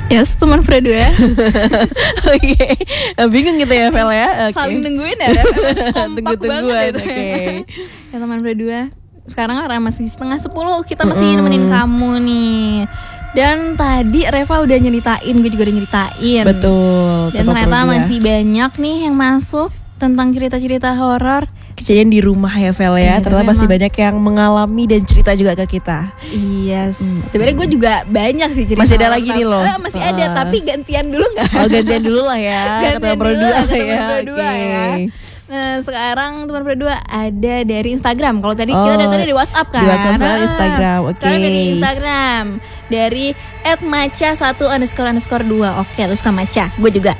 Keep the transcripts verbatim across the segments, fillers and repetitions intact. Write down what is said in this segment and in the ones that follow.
Yes, teman berdua. Oke, bingung gitu ya Vel ya. Okay. Saling nungguin ya, kompak banget. Oke. Okay. Ya teman berdua. Sekarang karena masih setengah sepuluh, kita masih mm. nemenin kamu nih. Dan tadi Reva udah nyeritain, gue juga udah nyeritain. Betul. Dan ternyata masih banyak nih yang masuk tentang cerita-cerita horor. Kejadian di rumah ya Vel ya, eh, ternyata pasti banyak yang mengalami dan cerita juga ke kita. Iya, yes. hmm. Sebenarnya gue juga banyak sih cerita. Masih ada lagi nih loh. Eh, masih uh. ada, tapi gantian dulu nggak? Oh gantian dulu lah ya. Gantian dulu lah ya. Oke. Okay. Nah sekarang teman berdua ada dari Instagram. Kalau tadi oh, kita dari tadi di WhatsApp kan. Di WhatsApp nah, Instagram. Oke. Okay. Sekarang dari Instagram dari et maca satu underscore underscore dua. Oke, lu suka maca, gue juga.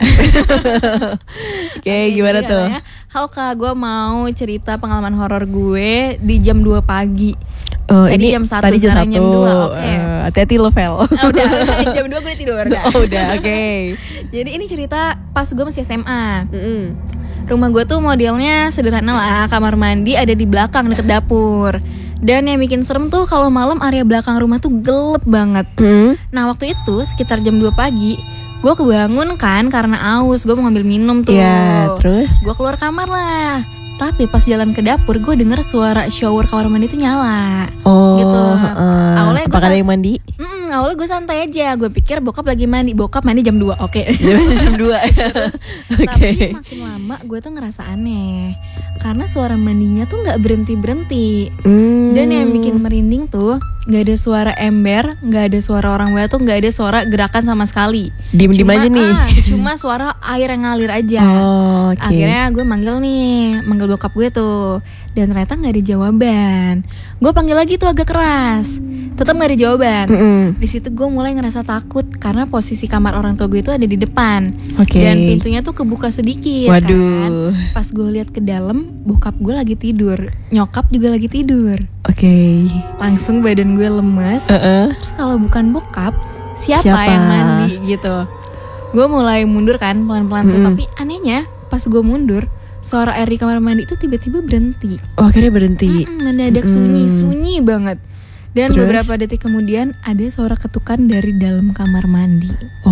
Oke, okay, gimana tuh? Katanya, halo kak, gue mau cerita pengalaman horor gue di jam dua pagi. Oh, tadi ini jam satu, tadi jam sekarang satu. jam dua. Oke. Okay. Uh, hati-hati lo Vel. Oh, udah, jam dua gue udah tidur dah. Oh, udah, oke. Okay. Jadi ini cerita pas gue masih S M A. Mm-hmm. Rumah gue tuh modelnya sederhana lah, kamar mandi ada di belakang deket dapur. Dan yang bikin serem tuh kalau malam area belakang rumah tuh gelap banget. Mm. Nah waktu itu sekitar jam dua pagi, gue kebangun kan karena aus, gue mau ngambil minum tuh. Ya, terus? Gue keluar kamar lah. Tapi pas jalan ke dapur, gue denger suara shower kamar mandi tuh nyala. Oh, gitu. Uh, awalnya gue apakah ada yang mandi? Mm, awalnya gue santai aja. Gue pikir bokap lagi mandi. Bokap mandi jam dua, oke. Okay. jam dua. Terus, okay. Tapi makin lama gue tuh ngerasa aneh karena suara mandinya tuh gak berhenti-berhenti. mm. Dan yang bikin merinding tuh gak ada suara ember, gak ada suara orang batuk, gak ada suara gerakan sama sekali. Diem-diem aja nih. ah, Cuma suara air yang ngalir aja. Oh, okay. Akhirnya gue manggil nih, manggil bokap gue tuh. Dan ternyata gak ada jawaban. Gue panggil lagi tuh agak keras, tetap gak ada jawaban. mm-hmm. Di situ gue mulai ngerasa takut karena posisi kamar orang tua gue itu ada di depan. Okay. Dan pintunya tuh kebuka sedikit. Waduh. Kan. Pas gue lihat ke dalam, bokap gue lagi tidur, nyokap juga lagi tidur. Oke. Okay. Langsung badan gue lemes. Uh-uh. Terus kalau bukan bokap, siapa, siapa yang mandi gitu? Gue mulai mundur kan pelan-pelan tuh. mm-hmm. Tapi anehnya pas gue mundur, suara air di kamar mandi itu tiba-tiba berhenti. Oh akhirnya berhenti. Mm-mm, mendadak mm. sunyi, sunyi banget. Dan terus? Beberapa detik kemudian ada suara ketukan dari dalam kamar mandi.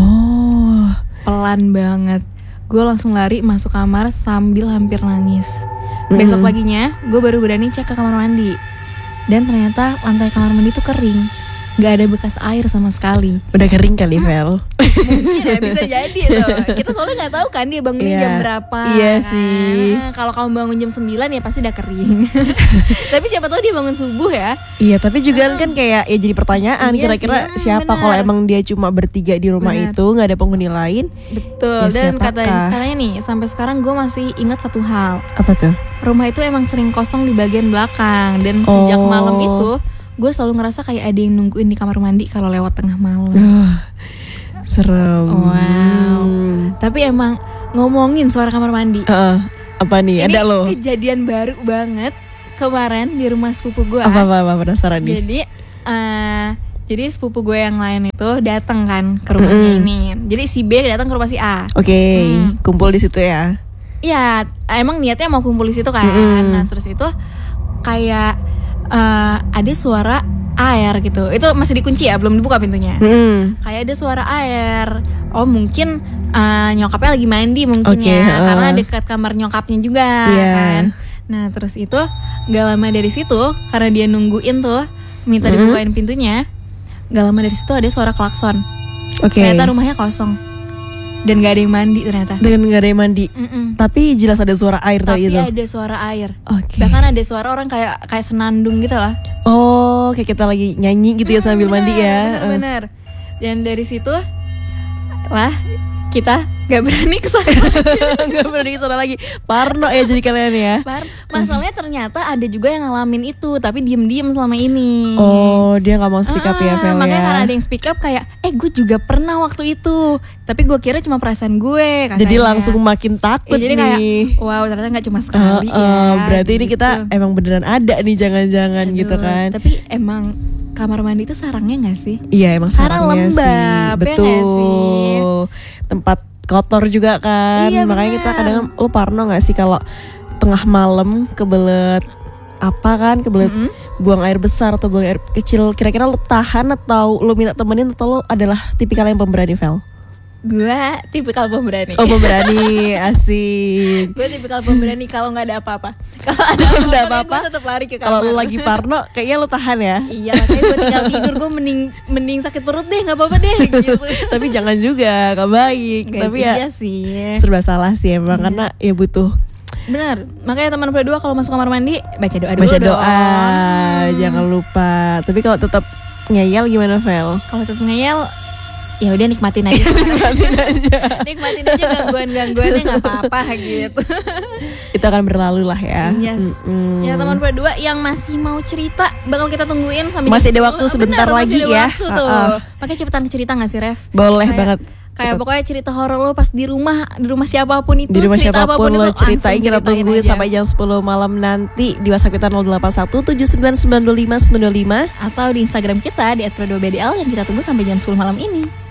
Oh, pelan banget. Gue langsung lari masuk kamar sambil hampir nangis. mm-hmm. Besok paginya gue baru berani cek ke kamar mandi. Dan ternyata lantai kamar mandi tuh kering, gak ada bekas air sama sekali. Udah kering kali, Vel. Mungkin ya, bisa jadi tuh. Kita soalnya gak tahu kan dia bangunnya yeah. jam berapa. Iya kan? sih. Kalau kamu bangun jam sembilan ya pasti udah kering. Tapi siapa tahu dia bangun subuh ya. Iya, tapi juga uh. kan kayak ya jadi pertanyaan. Iya kira-kira sih, siapa kalau emang dia cuma bertiga di rumah bener. Itu gak ada penghuni lain. Betul, ya dan katanya, katanya nih sampai sekarang gue masih ingat satu hal. Apa tuh? Rumah itu emang sering kosong di bagian belakang. Dan sejak oh. malam itu gue selalu ngerasa kayak ada yang nungguin di kamar mandi kalau lewat tengah malam. uh, Serem. Wow. Tapi emang ngomongin suara kamar mandi, uh, apa nih? Ini ada loh kejadian baru banget kemarin di rumah sepupu gue. Apa apa, apa penasaran nih. Jadi uh, Jadi sepupu gue yang lain itu datang kan ke rumahnya mm. ini. Jadi si B datang ke rumah si A. Oke, okay, hmm. kumpul di situ ya. Iya, emang niatnya mau kumpul di situ kan. Mm. Nah terus itu kayak uh, ada suara air gitu. Itu masih dikunci ya, belum dibuka pintunya. Mm. Kayak ada suara air. Oh mungkin uh, nyokapnya lagi mandi mungkin okay, ya, uh. karena dekat kamar nyokapnya juga yeah. kan. Nah terus itu gak lama dari situ, karena dia nungguin tuh minta mm-hmm. dibukain pintunya. Gak lama dari situ ada suara klakson. Okay. Ternyata rumahnya kosong dan gak ada yang mandi ternyata. Dan gak ada yang mandi. Mm-mm. Tapi jelas ada suara air tadi itu. Tapi ada suara air. Okay. Bahkan ada suara orang kayak kayak senandung gitu lah. Oh, kayak kita lagi nyanyi gitu ya mm, sambil bener, mandi ya. Bener-bener. Dan dari situ lah kita gak berani kesana Gak berani kesana lagi. Parno ya jadi kalian ya. Par- Masalahnya ternyata ada juga yang ngalamin itu, tapi diem-diem selama ini. Oh, dia gak mau speak up ah, ya Vel ya. Makanya karena ada yang speak up kayak Eh gue juga pernah waktu itu, tapi gue kira cuma perasaan gue katanya. Jadi langsung makin takut ya, jadi nih kayak, wow ternyata gak cuma sekali uh, uh, ya berarti gitu. Ini kita emang beneran ada nih jangan-jangan. Aduh, gitu kan. Tapi emang kamar mandi itu sarangnya gak sih? Iya emang sarangnya lembab, sih. Betul ya sih? Tempat kotor juga kan. Iya, makanya bener. kita kadang, lo parno gak sih kalau tengah malam kebelet apa kan, kebelet mm-hmm. buang air besar atau buang air kecil, kira-kira lo tahan atau lo minta temenin, atau lo adalah tipikal yang pemberani, Vel? Gue tipikal pemberani. Oh pemberani, asik. Gue tipikal pemberani kalau nggak ada apa-apa. Kalau ada apa-apa, gue tetap lari ke kamar. Kalau lo lagi parno, kayaknya lo tahan ya. Iya, kayak gue tinggal tidur, gue mending mending sakit perut deh, nggak apa-apa deh. Gitu. Tapi jangan juga, nggak baik. Gak Tapi iya ya sih. serba salah sih emang, iya. Karena ya butuh. Benar, makanya teman berdua kalau masuk kamar mandi baca doa dulu. Baca doa, dong. Jangan lupa. Tapi kalau tetap ngeyel gimana, Vel? Kalau tetap ngeyel, ya udah nikmatin aja. nikmatin aja. nikmatin aja gangguan-gangguannya, nggak apa-apa gitu. Itu akan berlalu lah ya. Yes. Mm-hmm. Ya teman berdua yang masih mau cerita, bakal kita tungguin sampai masih ada waktu sebentar benar, lagi masih ada ya. Waktu tuh. Uh-uh. Makanya cepetan cerita nggak sih, Ref? Boleh kayak, banget. Kayak cepet. Pokoknya cerita horor lo pas di rumah, di rumah siapapun itu, di rumah cerita siapapun apapun lo itu, ceritain, kita tungguin aja. Sampai jam sepuluh malam nanti di WhatsApp kita nol delapan satu tujuh sembilan sembilan dua lima sembilan dua lima atau di Instagram kita di et pro dua b d l, dan kita tunggu sampai jam sepuluh malam ini.